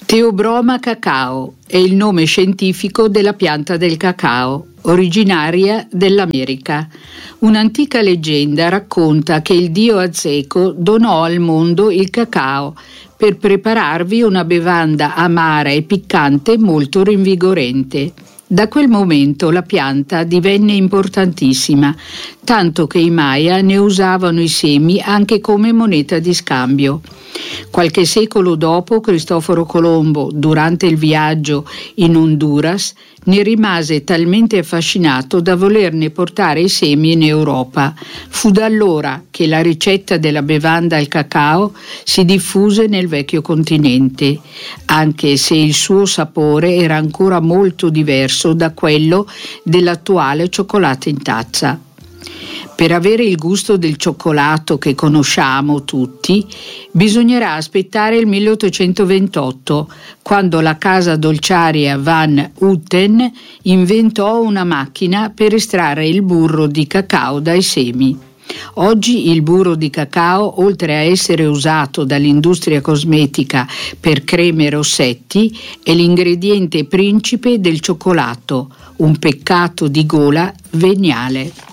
Theobroma cacao è il nome scientifico della pianta del cacao, originaria dell'America. Un'antica leggenda racconta che il dio Azeco donò al mondo il cacao per prepararvi una bevanda amara e piccante molto rinvigorente. Da quel momento la pianta divenne importantissima, tanto che i Maya ne usavano i semi anche come moneta di scambio. Qualche secolo dopo, Cristoforo Colombo, durante il viaggio in Honduras, ne rimase talmente affascinato da volerne portare i semi in Europa. Fu da allora che la ricetta della bevanda al cacao si diffuse nel vecchio continente, anche se il suo sapore era ancora molto diverso da quello dell'attuale cioccolato in tazza. Per avere il gusto del cioccolato che conosciamo tutti, bisognerà aspettare il 1828, quando la casa dolciaria Van Houten inventò una macchina per estrarre il burro di cacao dai semi. Oggi il burro di cacao, oltre a essere usato dall'industria cosmetica per creme e rossetti, è l'ingrediente principe del cioccolato, un peccato di gola veniale.